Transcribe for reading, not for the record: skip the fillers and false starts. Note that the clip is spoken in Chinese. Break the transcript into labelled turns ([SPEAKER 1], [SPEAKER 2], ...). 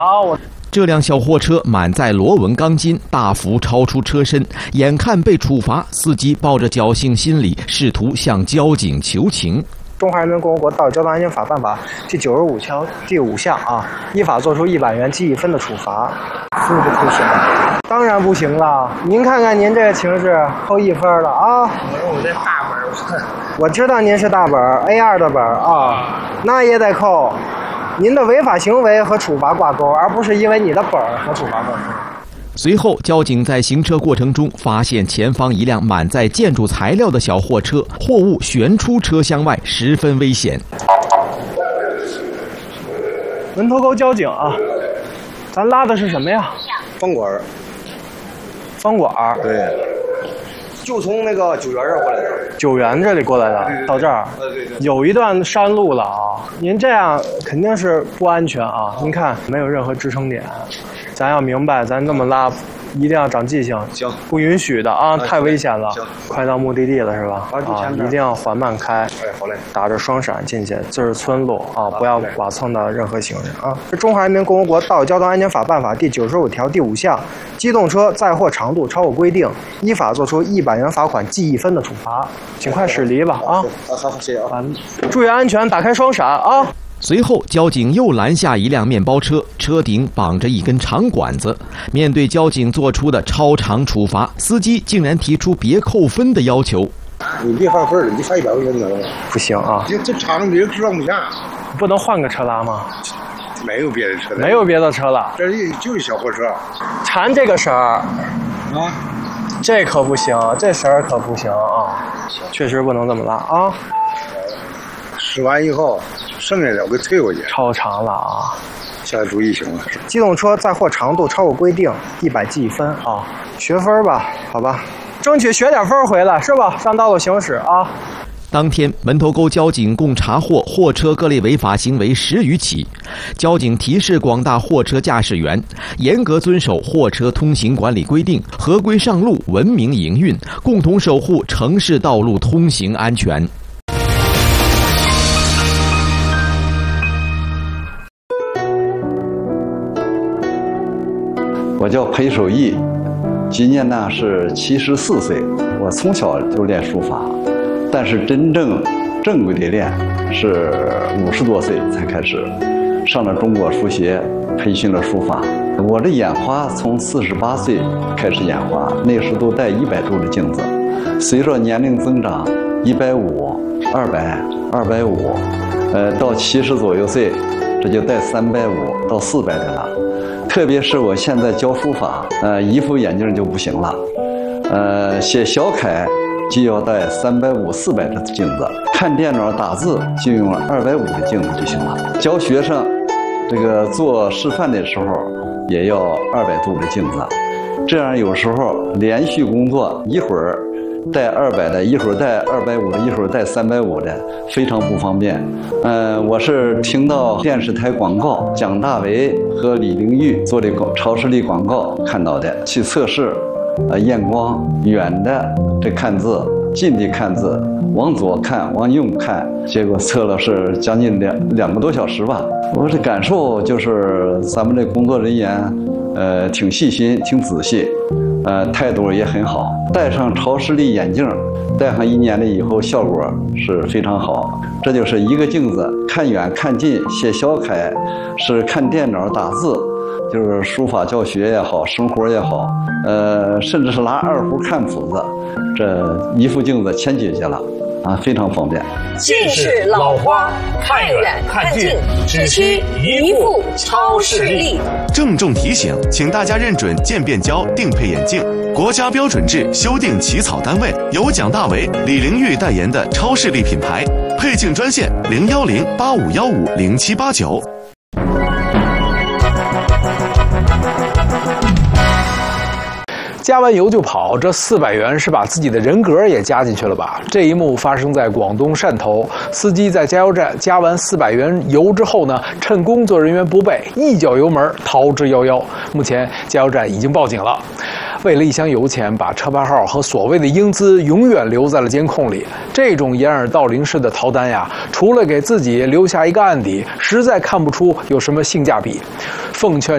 [SPEAKER 1] 这辆小货车满载螺纹钢筋，大幅超出车身，眼看被处罚，司机抱着侥幸心理，试图向交警求情。
[SPEAKER 2] 中华人民共和国道路交通安全法办法第95条第5项啊，依法作出100元记1分的处罚，是不是不行？当然不行了。您看看您这个情势，扣1分了啊！
[SPEAKER 3] 我这大本，
[SPEAKER 2] 我知道您是大本 A2 的本啊，那也得扣。您的违法行为和处罚挂钩，而不是因为你的本和处罚挂钩。
[SPEAKER 1] 随后，交警在行车过程中发现前方一辆满载建筑材料的小货车，货物悬出车厢外，十分危险。
[SPEAKER 2] 门头沟交警啊，咱拉的是什么呀？
[SPEAKER 3] 方管。
[SPEAKER 2] 方管。
[SPEAKER 3] 对。就从那个九元这儿过来的。
[SPEAKER 2] 九元这里过来的，到这儿。
[SPEAKER 3] 对。
[SPEAKER 2] 有一段山路了啊，您这样肯定是不安全啊！您看，没有任何支撑点。咱要明白，咱这么拉，一定要长记性。
[SPEAKER 3] 行，
[SPEAKER 2] 不允许的啊，太危险了。
[SPEAKER 3] 行，
[SPEAKER 2] 快到目的地了是吧？啊，一定要缓慢开。
[SPEAKER 3] 哎，好嘞。
[SPEAKER 2] 打着双闪进去，这是村路啊，不要剐蹭到任何行人啊。中华人民共和国道路交通安全法办法第95条第5项，机动车载货长度超过规定，依法作出100元罚款记1分的处罚。请快驶离吧啊！
[SPEAKER 3] 好，谢谢啊。
[SPEAKER 2] 注意安全，打开双闪啊！
[SPEAKER 1] 随后，交警又拦下一辆面包车，车顶绑着一根长管子。面对交警做出的超长处罚，司机竟然提出别扣分的要求。
[SPEAKER 3] 你别罚分了，你罚100块钱得了。
[SPEAKER 2] 不行啊！
[SPEAKER 3] 这厂子别人装不下。
[SPEAKER 2] 不能换个车拉吗？
[SPEAKER 3] 没有别的车。
[SPEAKER 2] 没有别的车了。
[SPEAKER 3] 这就是小货车。
[SPEAKER 2] 缠这个绳儿。
[SPEAKER 3] 啊。
[SPEAKER 2] 这可不行，这绳儿可不行啊！确实不能这么拉啊！
[SPEAKER 3] 试完以后，剩下的我给退回去。
[SPEAKER 2] 超长了啊！
[SPEAKER 3] 下次注意行了。
[SPEAKER 2] 机动车载货长度超过规定，100记1分啊！学分吧，好吧，争取学点分回来是吧？上道路行驶啊！
[SPEAKER 1] 当天，门头沟交警共查获货车各类违法行为10余起。交警提示广大货车驾驶员，严格遵守货车通行管理规定，合规上路，文明营运，共同守护城市道路通行安全。
[SPEAKER 4] 我叫裴守义，今年呢是74岁。我从小就练书法。但是真正正规的练是50多岁才开始，上了中国书协，培训了书法。我的眼花从48岁开始眼花，那时都戴100度的镜子，随着年龄增长，150、200、250，到70左右岁，这就戴350到400的了。特别是我现在教书法，一副眼镜就不行了，写小楷。就要戴350、400的镜子，看电脑打字就用250的镜子就行了。教学生，这个做示范的时候也要200度的镜子，这样有时候连续工作，一会儿戴200的，一会儿戴250的，一会儿戴350的，非常不方便。我是听到电视台广告，蒋大为和李玲玉做的超视力广告看到的，去测试。验光，远的这看字，近的看字，往左看，往右看，结果测了是将近两个多小时吧。我的感受就是咱们这工作人员，挺细心，挺仔细，态度也很好。戴上超视力眼镜，戴上1年了以后，效果是非常好。这就是一个镜子，看远看近，写小楷，是看电脑打字。就是书法教学也好，生活也好，甚至是拿2胡看谱子，这一副镜子全解决了，啊，非常方便。
[SPEAKER 5] 近视老花，看远看近，只需一副超视力。
[SPEAKER 6] 郑重提醒，请大家认准渐变胶定配眼镜，国家标准制修订起草单位，由蒋大为、李玲玉代言的超视力品牌。配镜专线010-8515-0789。
[SPEAKER 7] 加完油就跑，这400元是把自己的人格也加进去了吧？这一幕发生在广东汕头，司机在加油站加完400元油之后呢，趁工作人员不备，一脚油门逃之夭夭。目前加油站已经报警了。为了一箱油钱，把车牌号和所谓的英姿永远留在了监控里。这种掩耳盗铃式的逃单呀，除了给自己留下一个案底，实在看不出有什么性价比。奉劝